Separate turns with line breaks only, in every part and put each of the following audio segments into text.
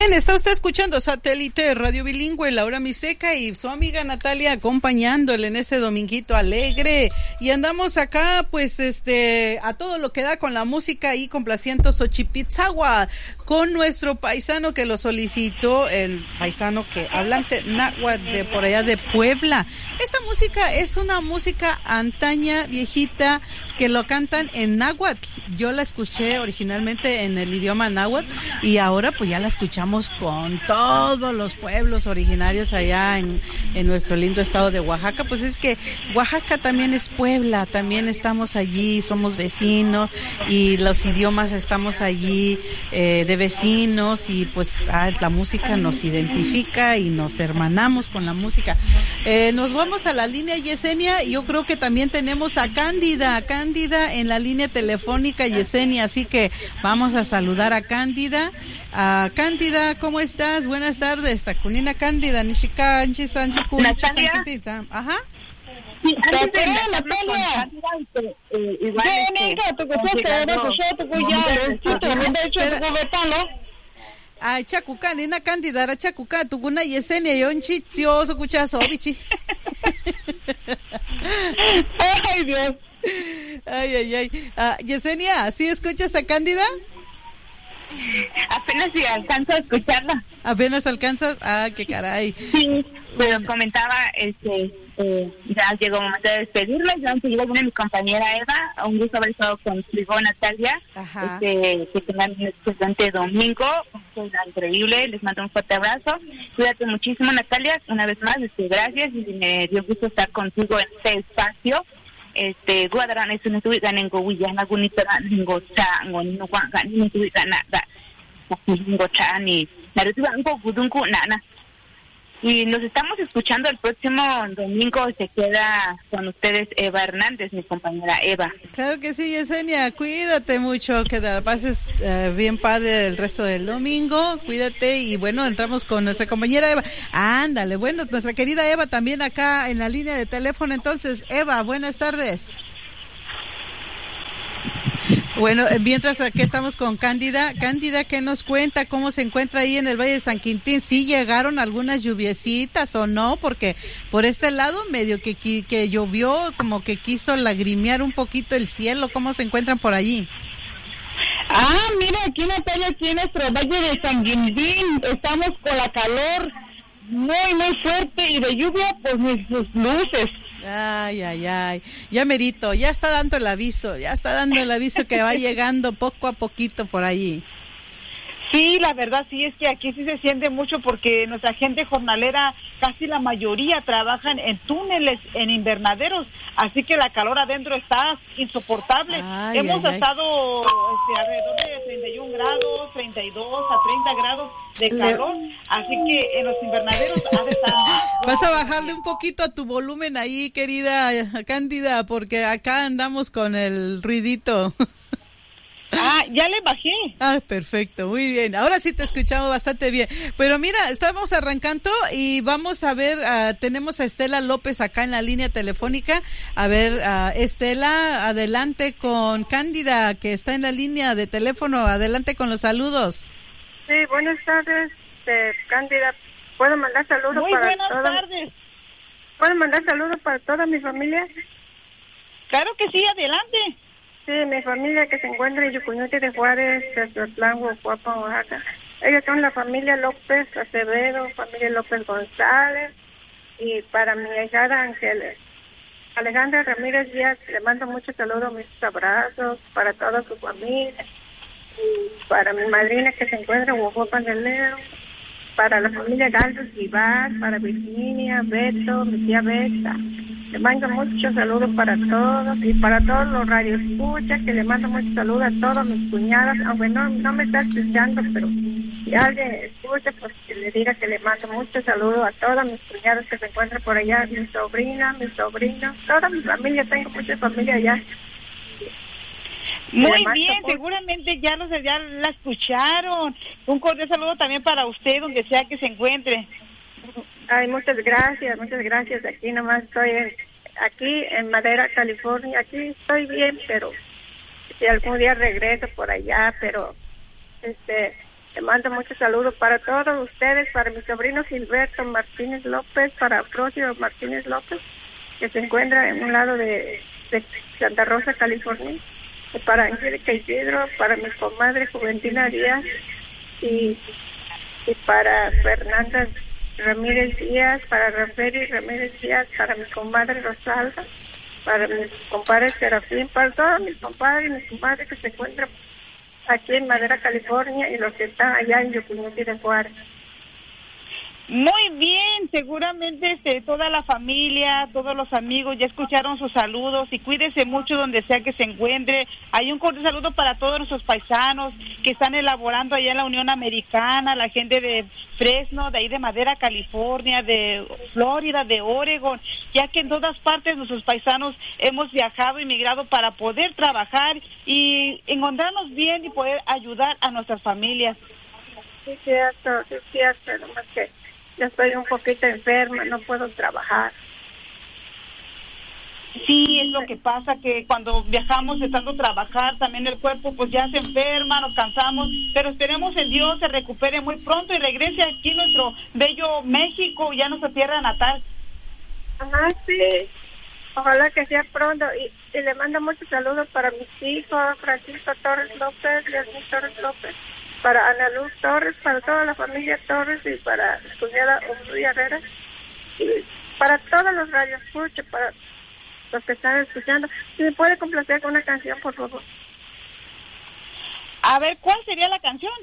Está usted escuchando Satélite Radio Bilingüe, Laura Mixteca y su amiga Natalia acompañándole en este dominguito alegre. Y andamos acá, pues, a todo lo que da con la música y complaciendo Xochipitzagua, con nuestro paisano que lo solicitó, el paisano que hablante náhuatl de por allá de Puebla. Esta música es una música antaña, viejita, que lo cantan en náhuatl. Yo la escuché originalmente en el idioma náhuatl y ahora pues ya la escuchamos con todos los pueblos originarios allá en nuestro lindo estado de Oaxaca. Pues es que Oaxaca también es Puebla, también estamos allí, somos vecinos y los idiomas estamos allí de vecinos y pues la música nos identifica y nos hermanamos con la música. Nos vamos a la línea Yesenia y yo creo que también tenemos a Cándida en la línea telefónica, Yesenia, así que vamos a saludar a Cándida. Cándida, ¿cómo estás? Buenas tardes. Takunina Cándida, Nishika, Nchisanchiku, Nchisankitita. Ajá.
Sí, Natalia.
Ay, chacuca, nina Cándida, ra chacuca, tukuna Yesenia, yonchi, tío, socuchazo, bichi.
Ay, Dios.
Ay. Yesenia, ¿sí escuchas a Cándida?
Apenas si alcanzo a escucharla.
¿Apenas alcanzas? Qué caray.
Sí, pero comentaba, ya llegó el momento de despedirla. Ya enseguida viene mi compañera Eva. Un gusto haber estado contigo, Natalia. Que tengan un excelente domingo. Increíble. Les mando un fuerte abrazo. Cuídate muchísimo, Natalia. Una vez más, gracias. Y me dio gusto estar contigo en este espacio. Guadarán es un estudio en Gowilla, Gunita, Ngocha, Ngonuanga, ni nada. Ngocha, ni Narutuango, Gudunku, Nana. Y nos estamos escuchando el próximo domingo. Se queda con ustedes Eva Hernández, mi compañera Eva.
Claro que sí, Yesenia, cuídate mucho, que la pases bien padre el resto del domingo, cuídate y bueno, entramos con nuestra compañera Eva. Ándale, bueno, nuestra querida Eva también acá en la línea de teléfono. Entonces, Eva, buenas tardes. Bueno, mientras aquí estamos con Cándida. Cándida, ¿qué nos cuenta? ¿Cómo se encuentra ahí en el Valle de San Quintín? ¿Sí llegaron algunas lluviecitas o no? Porque por este lado medio que llovió, como que quiso lagrimear un poquito el cielo. ¿Cómo se encuentran por allí?
Mira, aquí Natalia, aquí en nuestro Valle de San Quintín, estamos con la calor muy fuerte y de lluvia, pues mis luces.
Ay, ya merito, ya está dando el aviso que va llegando poco a poquito por allí.
Sí, la verdad sí es que aquí sí se siente mucho porque nuestra gente jornalera, casi la mayoría trabajan en túneles, en invernaderos, así que la calor adentro está insoportable. Hemos estado alrededor de 31 grados, 32 a 30 grados de calor, así que en los invernaderos ha de estar más.
Vas a bajarle un poquito a tu volumen ahí, querida Cándida, porque acá andamos con el ruidito.
Ya le bajé.
Perfecto, muy bien. Ahora sí te escuchamos bastante bien. Pero mira, estamos arrancando y vamos a ver, tenemos a Estela López acá en la línea telefónica. A ver, Estela, adelante con Cándida, que está en la línea de teléfono. Adelante con los saludos.
Sí, buenas tardes, Cándida. ¿Puedo mandar saludos
muy
para
buenas tardes.
¿Puedo mandar saludos para toda mi familia?
Claro que sí, adelante.
Sí, mi familia que se encuentra en Yucuñuti de Juárez, Tezotlán, Guajuapan, Oaxaca. Ellos son la familia López Acevedo, familia López González. Y para mi hijada Alejandra Ramírez Díaz, le mando muchos saludos, muchos abrazos para toda su familia. Y para mi madrina que se encuentra en Guajuapan del Leo. Para la familia Galdos Vivar, para Virginia, Beto, mi tía Beta. Le mando muchos saludos para todos y para todos los radioescuchas, que le mando muchos saludos a todas mis cuñadas, aunque no me está escuchando, pero si alguien escucha, pues que le diga que le mando muchos saludos a todas mis cuñadas que se encuentran por allá, mi sobrina, mis sobrinos, toda mi familia, tengo mucha familia allá.
Muy bien, seguramente ya la escucharon. Un cordial saludo también para usted, donde sea que se encuentre.
Ay, muchas gracias. Aquí nomás estoy aquí en Madera, California. Aquí estoy bien, pero si algún día regreso por allá, pero Le mando muchos saludos para todos ustedes, para mi sobrino Gilberto Martínez López, para Próximo Martínez López, que se encuentra en un lado de Santa Rosa, California, para Angélica Isidro, para mi comadre Juventina Díaz y para Fernanda Ramírez Díaz, para Rafael Ramírez Díaz, para mi comadre Rosalba, para mi compadre Serafín, para todos mis compadres y mis comadres que se encuentran aquí en Madera, California, y los que están allá en Yucuñuti de Juárez.
Muy bien, seguramente toda la familia, todos los amigos ya escucharon sus saludos y cuídese mucho donde sea que se encuentre. Hay un cordial saludo para todos nuestros paisanos que están elaborando allá en la Unión Americana, la gente de Fresno, de ahí de Madera, California, de Florida, de Oregon, ya que en todas partes nuestros paisanos hemos viajado y migrado para poder trabajar y encontrarnos bien y poder ayudar a nuestras familias.
Sí, cierto, nomás que yo estoy un poquito enferma, no puedo trabajar.
Sí, es lo que pasa, que cuando viajamos de tanto trabajar, también el cuerpo pues ya se enferma, nos cansamos, pero esperemos en Dios se recupere muy pronto y regrese aquí nuestro bello México, ya nuestra tierra natal.
Ajá, sí, ojalá que sea pronto, y le mando muchos saludos para mis hijos, Francisco Torres López, Yasmín Torres López, para Ana Luz Torres, para toda la familia Torres y para mi cuñada Omri Herrera y para todos los radioescuchas, para los que están escuchando. Si me puede complacer con una canción, por favor.
A ver, ¿cuál sería la canción?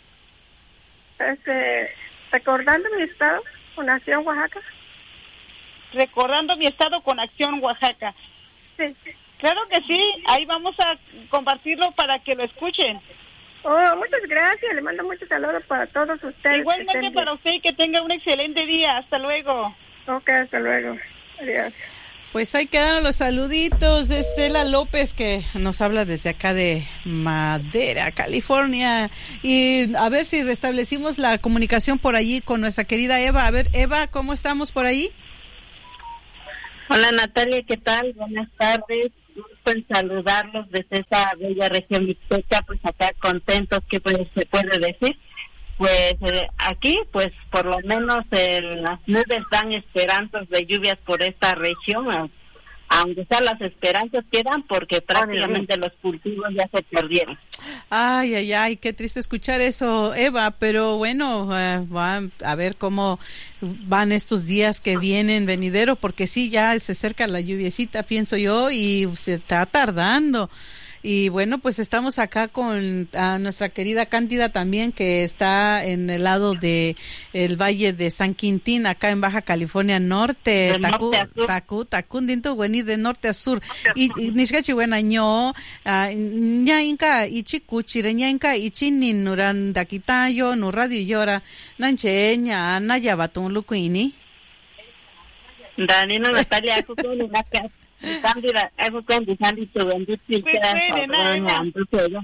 Recordando mi estado con Acción Oaxaca.
Recordando mi estado con Acción Oaxaca.
Sí.
Claro que sí, ahí vamos a compartirlo para que lo escuchen.
Oh, muchas gracias, le mando muchos saludos para todos ustedes.
Igualmente para usted y que tenga un excelente día, hasta luego.
Ok, hasta luego, adiós.
Pues ahí quedaron los saluditos de Estela López, que nos habla desde acá de Madera, California, y a ver si restablecimos la comunicación por allí con nuestra querida Eva. A ver, Eva, ¿cómo estamos por ahí?
Hola Natalia, ¿qué tal? Buenas tardes. Gusto en saludarlos desde esa bella región mixteca, pues acá contentos, que pues se puede decir. Pues aquí, pues por lo menos las nubes dan esperanzas de lluvias por esta región, aunque sea las esperanzas quedan porque prácticamente los cultivos ya se perdieron.
Ay, qué triste escuchar eso, Eva, pero bueno, va a ver cómo van estos días que vienen venidero, porque sí, ya se acerca la lluviecita, pienso yo, y se está tardando. Y bueno, pues estamos acá con nuestra querida Cándida también, que está en el lado de el Valle de San Quintín, acá en Baja California Norte, Tacún, dinto güeni de norte a sur. Y nishkachi buena ño, ñainka ichi kuchire ñainka ichi ninuran dakitayo no radio llora, nanche ña naya batun lukuini.
Danino Natalia, Cándida, eso con tu bendito y queda sobre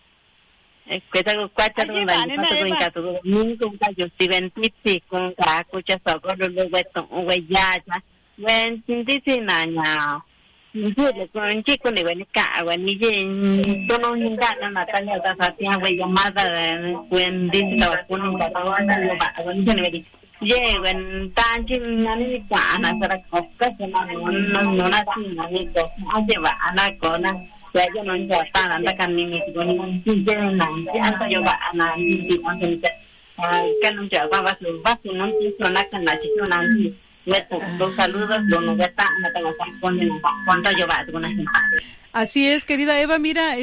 Cuesta con cuatro con la pasa con gato nunca un gallo si ventiti con cacucha socorro luego ya ven tintisi naña le con chico ni ven cago ni tono ni gana Natalia da satia güey llamada buen dinto con un gato no va con ni llego en tanjin nani kana sara kokka sama no na nani ko lleva ana kona ya yo no ya tan anda kan ni con ni anta yo va ana ni con kan no ya va su no hizo nada kan la chico nani los saludos lo no está no tengo con cuánto yo va con gente.
Así es, querida Eva, mira,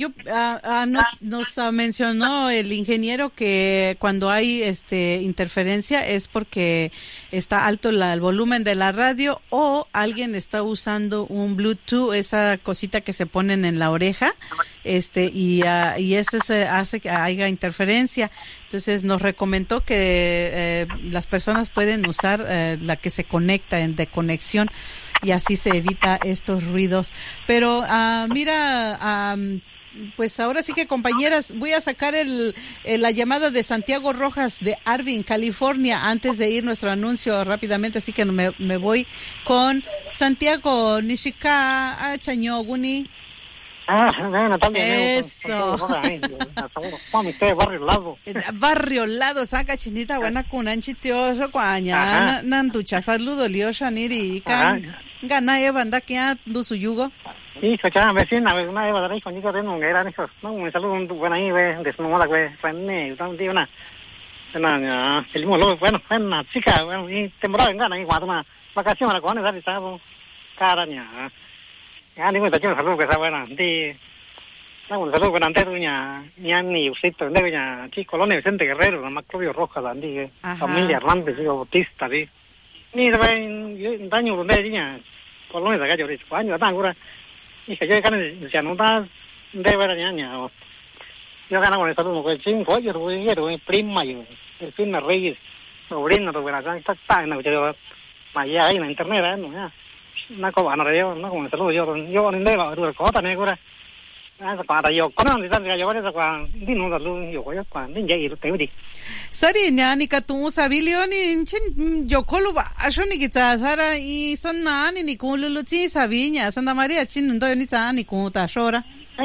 nos mencionó el ingeniero que cuando hay interferencia es porque está alto el volumen de la radio o alguien está usando un Bluetooth, esa cosita que se ponen en la oreja, y eso hace que haya interferencia. Entonces nos recomendó que las personas pueden usar la que se conecta de conexión, y así se evita estos ruidos. Pero mira, pues ahora sí que, compañeras, voy a sacar la llamada de Santiago Rojas de Arvin, California, antes de ir nuestro anuncio rápidamente, así que me voy con Santiago. Nishika Chañoguni.
Natalia.
Eso.
Barrio Lado.
Barrio Lado, saca chinita buena con anchitioso cuaña. Nantucha, saludo, Leo Shaniri. Gana Eva, anda que a do su yugo.
Sí, escuchaba vecina, una Eva de ahí con Nico de un gran hijo. No, me saludo un buen ahí, desnuda, René, un día una. El mismo bueno, una chica, bueno, y temporada en Gana, y cuando una vacación a la cual es estaba caraña. Ya ni cuenta yo saludo que está buena. Di un saludo con antero ni usito, de chico Colonia Vicente Guerrero, la Macrobio Roja, la familia Hernández, Bautista, di. Ni de daño donde niña Colonia de Gallo, años tan cura. Y que yo ya no da de ver ñaña. Yo gano con el saludo con el 5 años, prima yo, el fin de Reyes, sobrino de buena está en la video, allá en la internet, no ya. Una cosa no yo no como saludo yo ni de la cosa negra para yo con la yo para cuando ni no lo yo cuando ni ya te vi
Sari ni ka tu sabilio ni chin yo koluba asho ni kita sara y son nani ni kululu chi sabiña Santa María chin ndo ni ta ni ku ta shora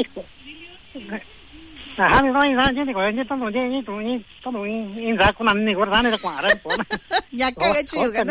ni no ni ko ni to ni in con ni guardane da qua
ya caga chiu gana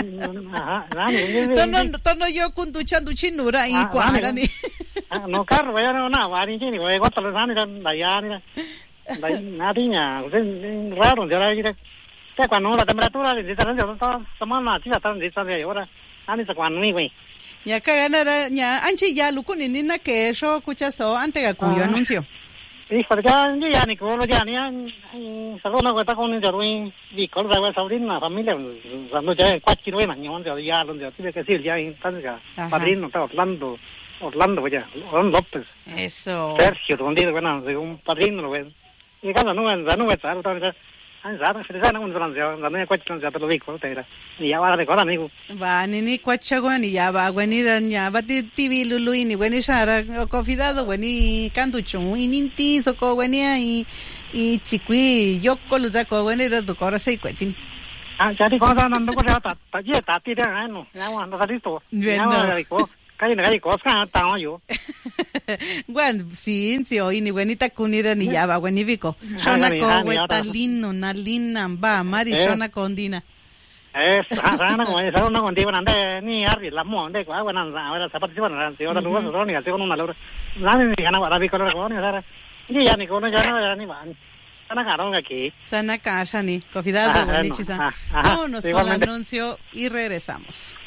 tono yo kun tu chandu chinura y cuadra ni
no carro vaya no va ni ni ko gotta lo dani da ya ni nadiña raro ya la cuando la temperatura de esta semana sí está de ahora ani cuando ni güey
ya caga nada ya anchi ya luku ni na que eso escuchaso antes que cuyo anuncio.
Hijo, ya ni como ya ni saludo no está con el Jarwin y con la sobrina familia cuando ya 4 kilómetros ni donde ya donde tiene que decir ya entonces padrino está Orlando ya Orlando López
eso
Sergio donde bueno de un padrino lo ven y cada no está otra Felicidades, un Francia, la media cuacha te lo digo, y ya va de cola, amigo.
Va, ni cuacha y ya va, ya va TV Lulu, y ni shara, confidado, y cantucho, y ninti, soco, y chiqui, yo coluzaco, de tu corazón y cuechin.
Ya te conozco, no correta, talleta, tira, no, ya no está listo. Calle cosa tan yo.
Bueno, sí, hoy ni buenita kunira ni ya va, buenivico. Shona ko wetalino, nalina, va, mari shona condina.
Sana como esa una contigo ande ni arri la mo de kwa buena ahora se participa en la ciudad luego solo ni hace con una lora. Nada ni gana para bico la con ahora. Y ya ni con ya no ni van. Sana caron aquí.
Sana casa ni, confiado buenichisa. Vámonos con el anuncio y regresamos.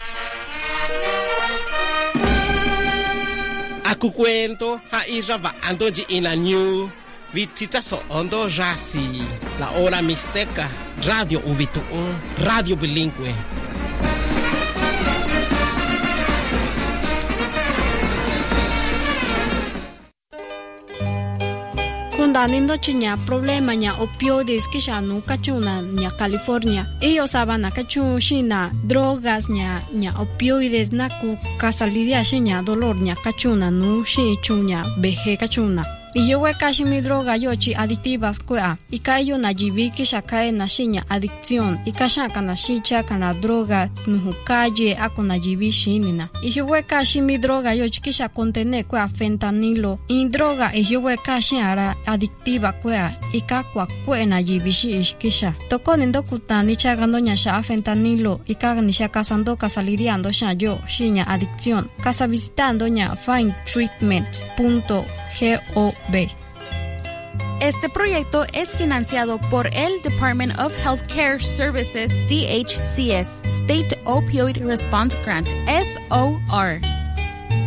Aku cuento hairaba andoji ina new vitita so ondo rasi la hora mixteca radio uvitu radio bilingüe.
Kundanindo chinya problema nya opioides kisha nu kachuna nya California. Ellos sabana kachu shina drogas nya opioides na ku kasalidia shinya dolor nya kachuna nu shi chunya behe kachuna. Y yo casi mi droga yochi adictivas kwa y kayo na jibi kisha kae na shinya adicción y kasha kana shicha kana droga nuhukaje ako na jibi shinina y yo casi mi droga yochi kisha contene kwa fentanilo y droga y yo casi ara adictiva kwa y kakwa kwa na jibi shi kisha toko nendo kutani chagando nya sha fentanilo y kaga ni sha kasando kasalidiando sha yo shinya adicción casa visitando nya findtreatment.gov.
Este proyecto es financiado por el Department of Healthcare Services, DHCS, State Opioid Response Grant, SOR.